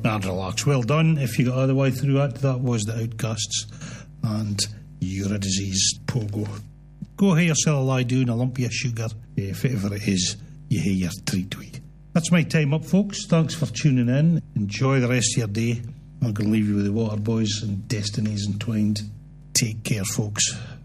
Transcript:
and relax. Well done. If you got all the way through it, that was the Outcasts and Eurydice's Pogo. Go have yourself a lie down, a lump of sugar, if ever it is you have your treat with. That's my time up, folks. Thanks for tuning in. Enjoy the rest of your day. I'm going to leave you with the Waterboys and Destinies Entwined. Take care, folks.